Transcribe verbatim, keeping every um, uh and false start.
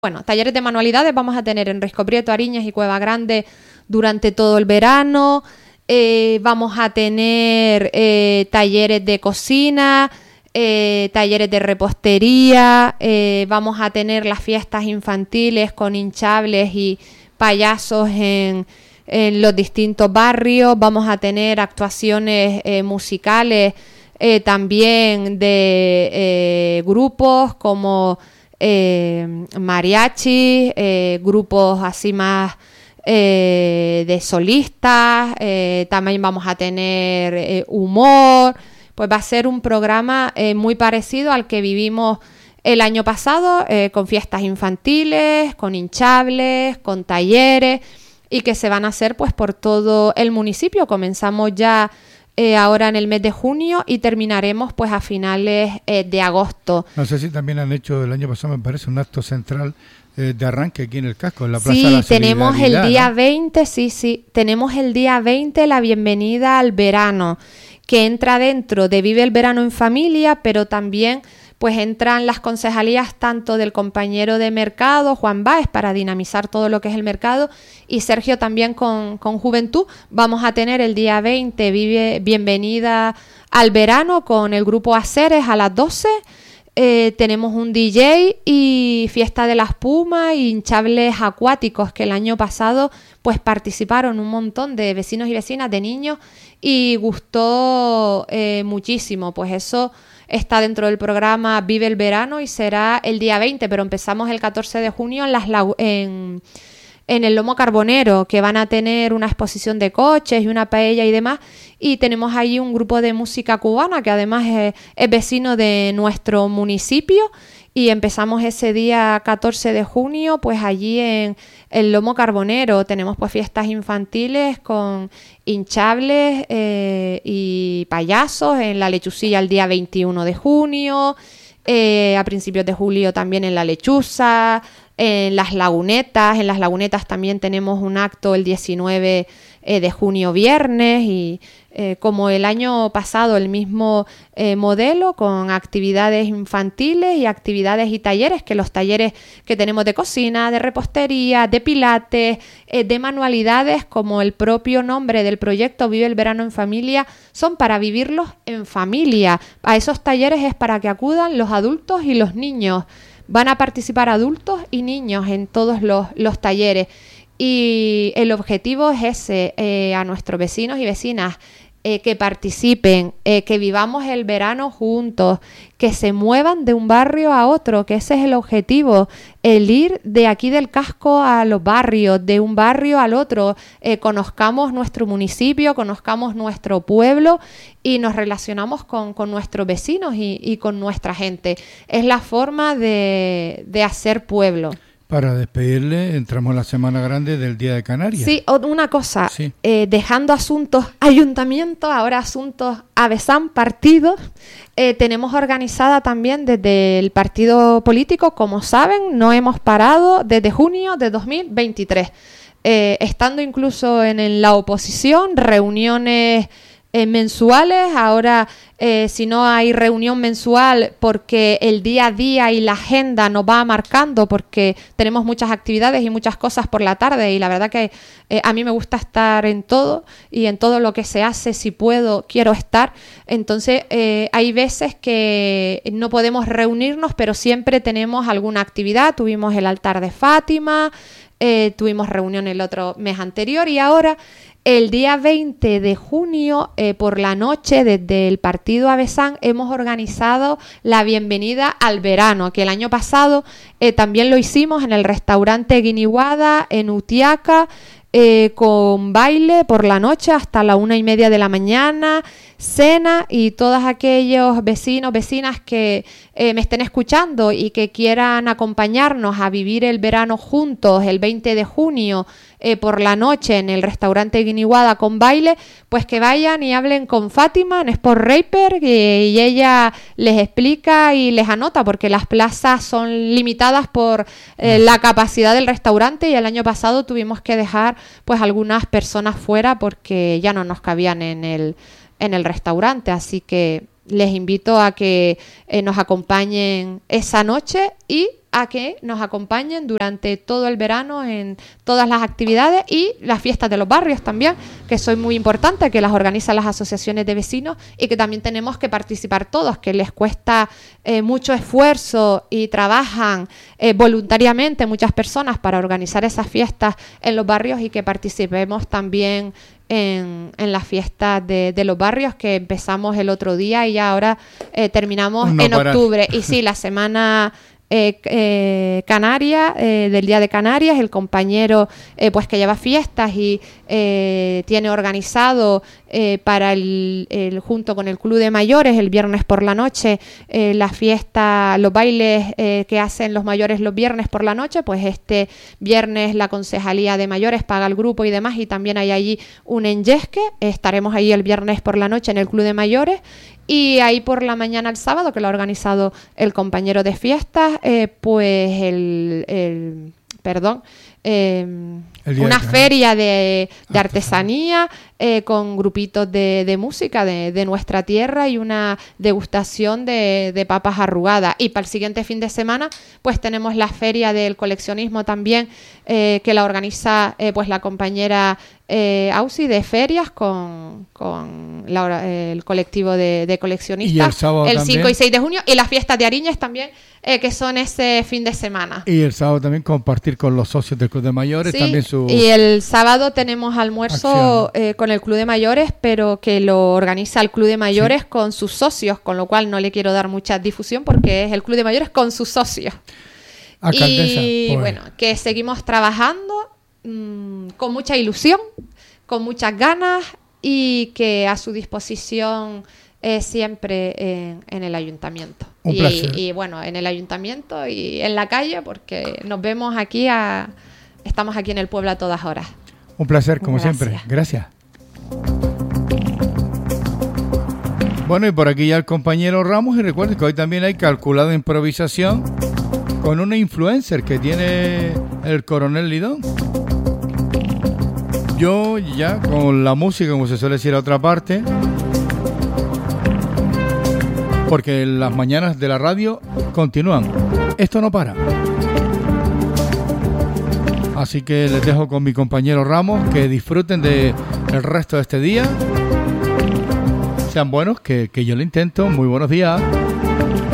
Bueno, talleres de manualidades vamos a tener en Risco Prieto, Ariñas y Cueva Grande durante todo el verano. Eh, vamos a tener eh, talleres de cocina, eh, talleres de repostería. Eh, vamos a tener las fiestas infantiles con hinchables y payasos en, en los distintos barrios. Vamos a tener actuaciones eh, musicales eh, también de eh, grupos como Eh, mariachi, eh, grupos así más eh, de solistas, eh, también vamos a tener eh, humor. Pues va a ser un programa eh, muy parecido al que vivimos el año pasado, eh, con fiestas infantiles, con hinchables, con talleres, y que se van a hacer pues por todo el municipio. Comenzamos ya Eh, ahora en el mes de junio y terminaremos pues a finales eh, de agosto. No sé si también han hecho el año pasado, me parece, un acto central eh, de arranque aquí en el casco, en la Plaza sí, de la tenemos el día ¿no? veinte, sí, sí, tenemos el día veinte la bienvenida al verano, que entra dentro de Vive el Verano en Familia, pero también pues entran las concejalías tanto del compañero de mercado, Juan Báez, para dinamizar todo lo que es el mercado, y Sergio también con, con Juventud. Vamos a tener el día veinte Vive Bienvenida al Verano con el grupo Aceres a las doce. Eh, tenemos un D J y fiesta de las pumas y hinchables acuáticos, que el año pasado pues participaron un montón de vecinos y vecinas, de niños, y gustó eh, muchísimo. Pues eso está dentro del programa Vive el Verano y será el día veinte, pero empezamos el catorce de junio en, las lagu- en, en el Lomo Carbonero, que van a tener una exposición de coches y una paella y demás, y tenemos allí un grupo de música cubana que además es, es vecino de nuestro municipio, y empezamos ese día catorce de junio pues allí en el Lomo Carbonero. Tenemos pues fiestas infantiles con hinchables eh, y payasos en la Lechucilla el día veintiuno de junio, eh, a principios de julio también en la Lechuza, en las Lagunetas. En las Lagunetas también tenemos un acto el diecinueve eh, de junio, viernes, y eh, como el año pasado el mismo eh, modelo, con actividades infantiles y actividades y talleres, que los talleres que tenemos de cocina, de repostería, de pilates, eh, de manualidades, como el propio nombre del proyecto Vive el Verano en Familia, son para vivirlos en familia. A esos talleres es para que acudan los adultos y los niños. Van a participar adultos y niños en todos los, los talleres, y el objetivo es ese, eh, a nuestros vecinos y vecinas, eh, que participen, eh, que vivamos el verano juntos, que se muevan de un barrio a otro, que ese es el objetivo, el ir de aquí del casco a los barrios, de un barrio al otro, eh, conozcamos nuestro municipio, conozcamos nuestro pueblo y nos relacionamos con, con nuestros vecinos y, y con nuestra gente. Es la forma de, de hacer pueblo. Para despedirle, entramos en la Semana Grande del Día de Canarias. Sí, una cosa, sí. eh, dejando asuntos ayuntamiento, ahora asuntos AVESAM, partidos, eh, tenemos organizada también desde el partido político, como saben, no hemos parado desde junio de dos mil veintitrés, eh, estando incluso en, en la oposición, reuniones Eh, mensuales. Ahora eh, si no hay reunión mensual, porque el día a día y la agenda nos va marcando, porque tenemos muchas actividades y muchas cosas por la tarde, y la verdad que eh, a mí me gusta estar en todo, y en todo lo que se hace, si puedo, quiero estar. Entonces eh, hay veces que no podemos reunirnos, pero siempre tenemos alguna actividad. Tuvimos el altar de Fátima, eh, tuvimos reunión el otro mes anterior, y ahora el día veinte de junio, eh, por la noche, desde el partido AVESAM, hemos organizado la bienvenida al verano, que el año pasado eh, también lo hicimos en el restaurante Guiniguada, en Utiaca, eh, con baile por la noche hasta la una y media de la mañana, cena, y todos aquellos vecinos, vecinas que eh, me estén escuchando y que quieran acompañarnos a vivir el verano juntos el veinte de junio, Eh, por la noche en el restaurante Guiniguada con baile, pues que vayan y hablen con Fátima en Sport Raper, y, y ella les explica y les anota, porque las plazas son limitadas por eh, la capacidad del restaurante, y el año pasado tuvimos que dejar pues algunas personas fuera porque ya no nos cabían en el, en el restaurante, así que les invito a que eh, nos acompañen esa noche y a que nos acompañen durante todo el verano en todas las actividades y las fiestas de los barrios también, que son muy importantes, que las organizan las asociaciones de vecinos y que también tenemos que participar todos, que les cuesta eh, mucho esfuerzo y trabajan eh, voluntariamente muchas personas para organizar esas fiestas en los barrios y que participemos también en, en las fiestas de, de los barrios que empezamos el otro día y ahora eh, terminamos no en parar. octubre. Y sí, la semana... Eh, eh, Canarias, eh, del Día de Canarias, el compañero eh, pues que lleva fiestas y eh, tiene organizado eh, para el, el junto con el Club de Mayores el viernes por la noche eh, la fiesta, los bailes eh, que hacen los mayores los viernes por la noche, pues este viernes la Concejalía de Mayores paga el grupo y demás y también hay allí un enjesque, estaremos ahí el viernes por la noche en el Club de Mayores. Y ahí por la mañana el sábado, que lo ha organizado el compañero de fiestas, eh, pues el, el perdón, eh, una feria de, de artesanía eh, con grupitos de, de música de, de nuestra tierra y una degustación de, de papas arrugadas. Y para el siguiente fin de semana pues tenemos la feria del coleccionismo también, eh, que la organiza eh, pues la compañera eh, Ausi de Ferias con, con la, eh, el colectivo de, de coleccionistas el, el cinco y seis de junio y las fiestas de Ariñez también, eh, que son ese fin de semana. Y el sábado también compartir con los socios del Club de Mayores. Sí, también su y el sábado tenemos almuerzo eh, con el Club de Mayores, pero que lo organiza el Club de Mayores sí. con sus socios, con lo cual no le quiero dar mucha difusión porque es el Club de Mayores con sus socios. Alcaldesa, y pues. bueno, que seguimos trabajando mmm, con mucha ilusión, con muchas ganas y que a su disposición eh, siempre en, en el ayuntamiento. Un y, placer. y bueno, en el ayuntamiento y en la calle porque nos vemos aquí a... Estamos aquí en el pueblo a todas horas. Un placer, como Gracias. siempre. Gracias. Bueno, y por aquí ya el compañero Ramos. Y recuerden que hoy también hay calculada improvisación con una influencer que tiene el Coronel Lidón. Yo ya con la música, como se suele decir a otra parte, porque las mañanas de la radio continúan. Esto no para. Así que les dejo con mi compañero Ramos, que disfruten de el resto de este día. Sean buenos, que, que yo lo intento. Muy buenos días.